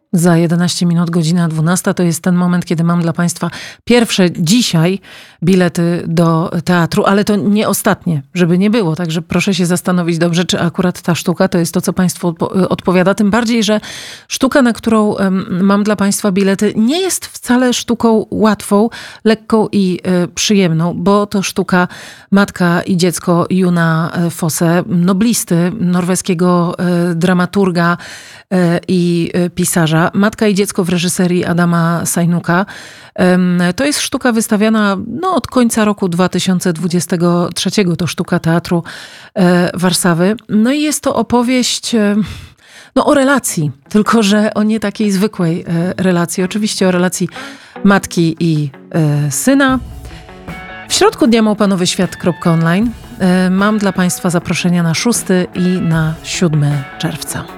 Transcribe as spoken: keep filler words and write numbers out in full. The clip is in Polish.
Za jedenaście minut, godzina dwunasta, to jest ten moment, kiedy mam dla Państwa pierwsze dzisiaj bilety do teatru, ale to nie ostatnie, żeby nie było. Także proszę się zastanowić dobrze, czy akurat ta sztuka to jest to, co Państwu odpo- odpowiada. Tym bardziej, że sztuka, na którą um, mam dla Państwa bilety, nie jest wcale sztuką łatwą, lekką i y, przyjemną, bo to sztuka Matka i dziecko Jona Fosse, noblisty, norweskiego y, dramaturga y, i y, pisarza. Matka i dziecko w reżyserii Adama Sajnuka. To jest sztuka wystawiana no, od końca roku dwa tysiące dwudziestego trzeciego. To sztuka Teatru Warszawy. No i jest to opowieść no, o relacji, tylko że o nie takiej zwykłej relacji. Oczywiście o relacji matki i syna. W środku dnia małpa nowy świat kropka online mam dla Państwa zaproszenia na szósty i na siódmy czerwca.